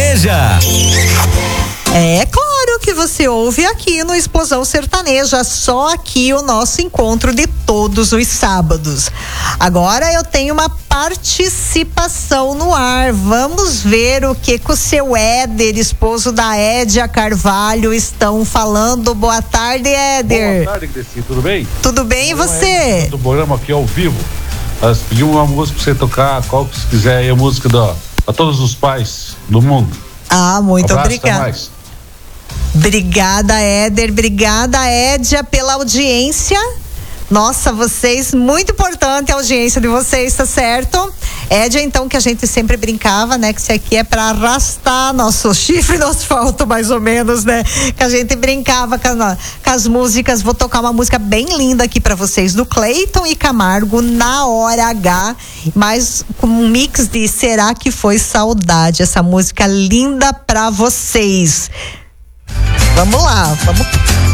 Sertaneja. É claro que você ouve aqui no Explosão Sertaneja, só aqui o nosso encontro de todos os sábados. Agora eu tenho uma participação no ar. Vamos ver o que o seu Éder, esposo da Édia Carvalho, estão falando. Boa tarde, Éder. Boa tarde, Cresci. Tudo bem? Tudo bem, e você? Do programa aqui ao vivo. Nós pedimos uma música pra você tocar, qual que você quiser aí, a música pra todos os pais do mundo. Ah, muito Abraço, obrigada. até mais. Obrigada, Éder. Obrigada, Édia, pela audiência. Nossa, vocês, muito importante a audiência de vocês, tá certo? Édia, então, que a gente sempre brincava, né? Que isso aqui é pra arrastar nosso chifre no asfalto, mais ou menos, né? Que a gente brincava com as músicas. Vou tocar uma música bem linda aqui pra vocês, do Cleiton e Camargo, Na Hora H, mas com um mix de Será Que Foi Saudade. Essa música linda pra vocês. Vamos lá, vamos